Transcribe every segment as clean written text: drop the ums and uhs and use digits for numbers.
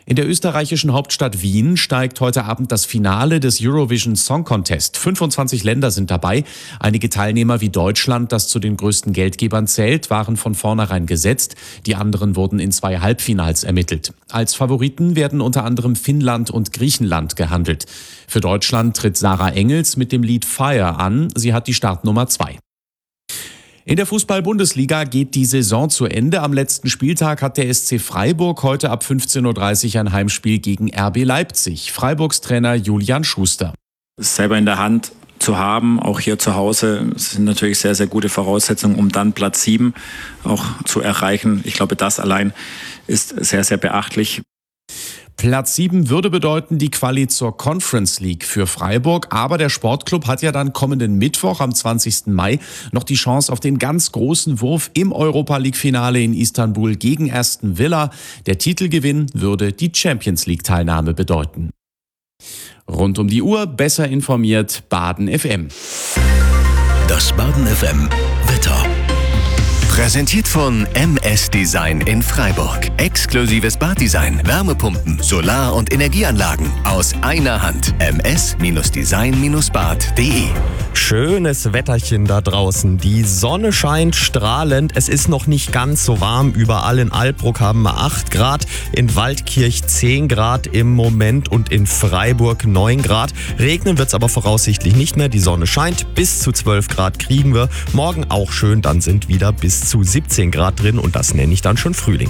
In der österreichischen Hauptstadt Wien steigt heute Abend das Finale des Eurovision Song Contest. 25 Länder sind dabei. Einige Teilnehmer wie Deutschland, das zu den größten Geldgebern zählt, waren von vornherein gesetzt. Die anderen wurden in 2 Halbfinals ermittelt. Als Favoriten werden unter anderem Finnland und Griechenland gehandelt. Für Deutschland tritt Sarah Engels mit dem Lied Fire an. Sie hat die Startnummer 2. In der Fußball-Bundesliga geht die Saison zu Ende. Am letzten Spieltag hat der SC Freiburg heute ab 15:30 Uhr ein Heimspiel gegen RB Leipzig. Freiburgs Trainer Julian Schuster. Es selber in der Hand zu haben, auch hier zu Hause, sind natürlich sehr, sehr gute Voraussetzungen, um dann Platz 7 auch zu erreichen. Ich glaube, das allein ist sehr, sehr beachtlich. Platz 7 würde bedeuten die Quali zur Conference League für Freiburg. Aber der Sportclub hat ja dann kommenden Mittwoch am 20. Mai noch die Chance auf den ganz großen Wurf im Europa-League-Finale in Istanbul gegen Aston Villa. Der Titelgewinn würde die Champions-League-Teilnahme bedeuten. Rund um die Uhr besser informiert Baden FM. Das Baden FM Wetter. Präsentiert von MS Design in Freiburg. Exklusives Baddesign, Wärmepumpen, Solar- und Energieanlagen aus einer Hand. ms-design-bad.de. Schönes Wetterchen da draußen. Die Sonne scheint strahlend. Es ist noch nicht ganz so warm. Überall in Alpbruck haben wir 8 Grad, in Waldkirch 10 Grad im Moment und in Freiburg 9 Grad. Regnen wird es aber voraussichtlich nicht mehr. Die Sonne scheint. Bis zu 12 Grad kriegen wir. Morgen auch schön. Dann sind wieder bis zu 17 Grad drin und das nenne ich dann schon Frühling.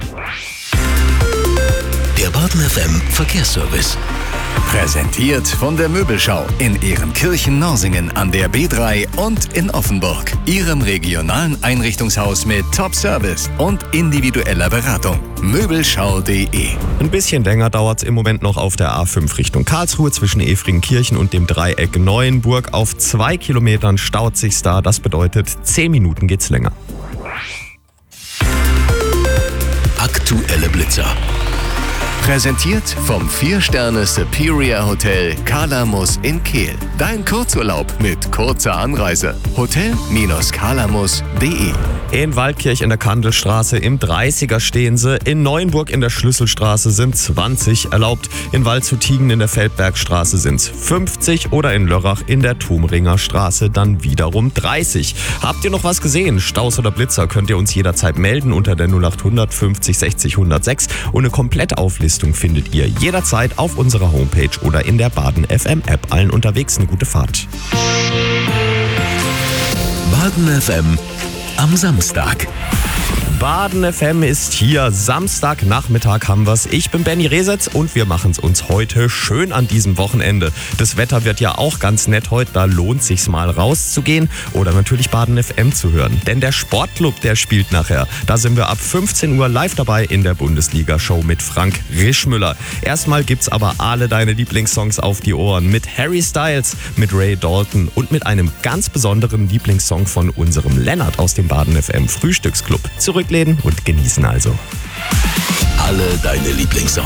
Der Baden FM Verkehrsservice. Präsentiert von der Möbelschau in Ehrenkirchen-Norsingen an der B3 und in Offenburg. Ihrem regionalen Einrichtungshaus mit Top-Service und individueller Beratung. Möbelschau.de. Ein bisschen länger dauert es im Moment noch auf der A5 Richtung Karlsruhe zwischen Efringkirchen und dem Dreieck Neuenburg. Auf 2 Kilometern staut sich's da. Das bedeutet, 10 Minuten geht's länger. Aktuelle Blitzer. Präsentiert vom 4-Sterne Superior Hotel Kalamus in Kehl. Dein Kurzurlaub mit kurzer Anreise. Hotel-kalamus.de. In Waldkirch in der Kandelstraße im 30er stehen sie. In Neuenburg in der Schlüsselstraße sind 20 erlaubt. In Waldshutigen in der Feldbergstraße sind es 50 oder in Lörrach in der Thumringer Straße dann wiederum 30. Habt ihr noch was gesehen? Staus oder Blitzer könnt ihr uns jederzeit melden unter der 0800 50 60 106 und eine Komplettauflistung findet ihr jederzeit auf unserer Homepage oder in der Baden FM App. Allen unterwegs eine gute Fahrt. Baden FM am Samstag. Baden FM ist hier. Samstagnachmittag haben wir's. Ich bin Benny Resetz und wir machen's uns heute schön an diesem Wochenende. Das Wetter wird ja auch ganz nett heute. Da lohnt sich's mal rauszugehen oder natürlich Baden FM zu hören. Denn der Sportclub, der spielt nachher. Da sind wir ab 15 Uhr live dabei in der Bundesliga-Show mit Frank Rischmüller. Erstmal gibt's aber alle deine Lieblingssongs auf die Ohren. Mit Harry Styles, mit Ray Dalton und mit einem ganz besonderen Lieblingssong von unserem Lennart aus dem Baden FM Frühstücksclub. Zurücklehnen und genießen also. Alle deine Lieblingssongs.